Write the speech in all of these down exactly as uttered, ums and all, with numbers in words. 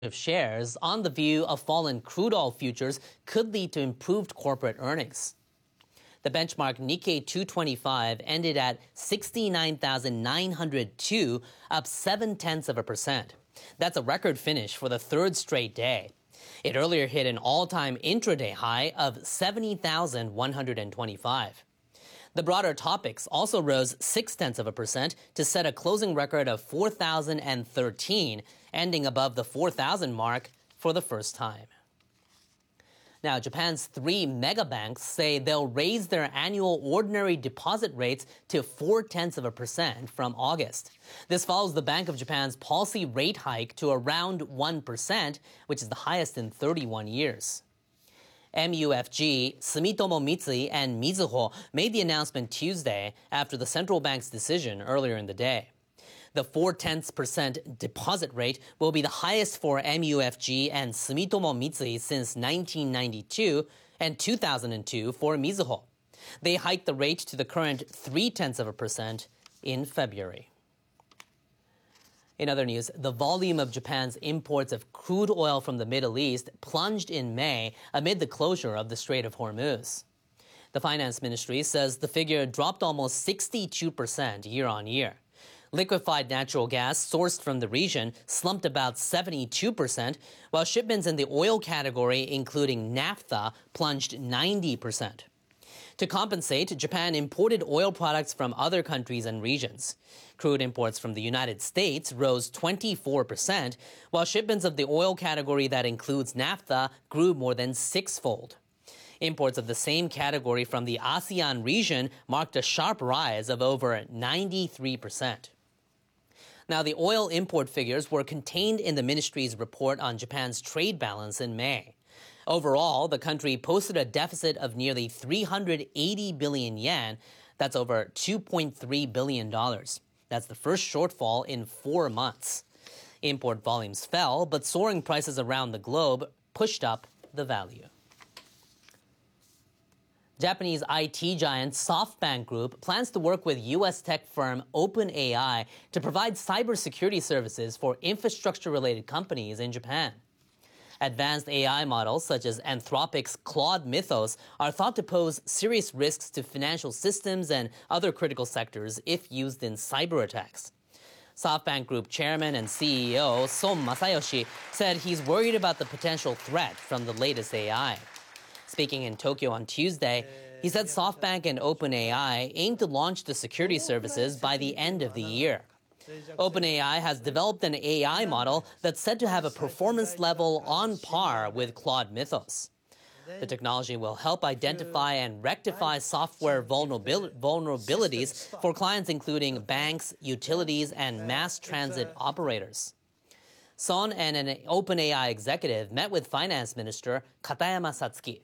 of shares on the view of fallen crude oil futures could lead to improved corporate earnings. The benchmark Nikkei two twenty-five ended at sixty-nine thousand nine hundred two, up seven tenths of a percent. That's a record finish for the third straight day. It earlier hit an all-time intraday high of seventy thousand one hundred twenty-five. The broader topics also rose six tenths of a percent to set a closing record of four thousand thirteen, ending above the four thousand mark for the first time. Now, Japan's three mega banks say they'll raise their annual ordinary deposit rates to four tenths of a percent from August. This follows the Bank of Japan's policy rate hike to around one percent, which is the highest in thirty-one years. M U F G, Sumitomo Mitsui, and Mizuho made the announcement Tuesday after the central bank's decision earlier in the day. The four-tenths percent deposit rate will be the highest for M U F G and Sumitomo Mitsui since nineteen ninety-two and two thousand two for Mizuho. They hiked the rate to the current three-tenths of a percent in February. In other news, the volume of Japan's imports of crude oil from the Middle East plunged in May amid the closure of the Strait of Hormuz. The finance ministry says the figure dropped almost sixty-two percent year on year. Liquefied natural gas sourced from the region slumped about seventy-two percent, while shipments in the oil category, including naphtha, plunged ninety percent. To compensate, Japan imported oil products from other countries and regions. Crude imports from the United States rose twenty-four percent, while shipments of the oil category that includes naphtha grew more than sixfold. Imports of the same category from the ASEAN region marked a sharp rise of over ninety-three percent. Now, the oil import figures were contained in the ministry's report on Japan's trade balance in May. Overall, the country posted a deficit of nearly three hundred eighty billion yen. That's over two point three billion dollars. That's the first shortfall in four months. Import volumes fell, but soaring prices around the globe pushed up the value. Japanese I T giant SoftBank Group plans to work with U S tech firm OpenAI to provide cybersecurity services for infrastructure-related companies in Japan. Advanced A I models such as Anthropic's Claude Mythos are thought to pose serious risks to financial systems and other critical sectors if used in cyber attacks. SoftBank Group chairman and C E O Son Masayoshi said he's worried about the potential threat from the latest A I. Speaking in Tokyo on Tuesday, he said SoftBank and OpenAI aim to launch the security services by the end of the year. OpenAI has developed an A I model that's said to have a performance level on par with Claude Mythos. The technology will help identify and rectify software vulnerabil- vulnerabilities for clients including banks, utilities, and mass transit operators. Son and an OpenAI executive met with Finance Minister Katayama Satsuki.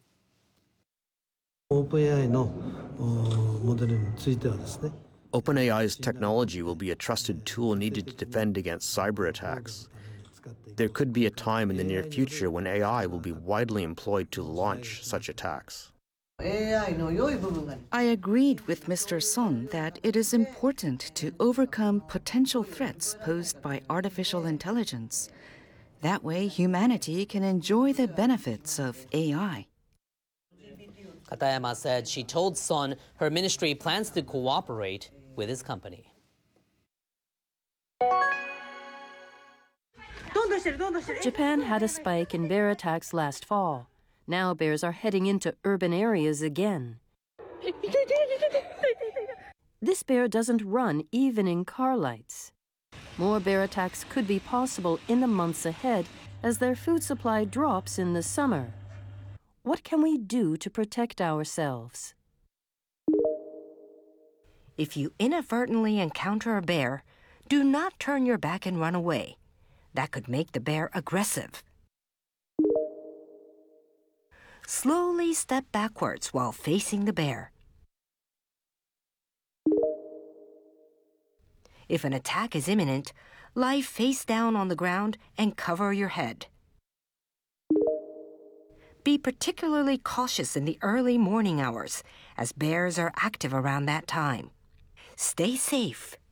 OpenAI's technology will be a trusted tool needed to defend against cyber attacks. There could be a time in the near future when A I will be widely employed to launch such attacks. I agreed with Mister Son that it is important to overcome potential threats posed by artificial intelligence. That way, humanity can enjoy the benefits of A I. Katayama said she told Son her ministry plans to cooperate with his company. Japan had a spike in bear attacks last fall. Now bears are heading into urban areas again. This bear doesn't run even in car lights. More bear attacks could be possible in the months ahead as their food supply drops in the summer. What can we do to protect ourselves? If you inadvertently encounter a bear, do not turn your back and run away. That could make the bear aggressive. Slowly step backwards while facing the bear. If an attack is imminent, lie face down on the ground and cover your head. Be particularly cautious in the early morning hours, as bears are active around that time. Stay safe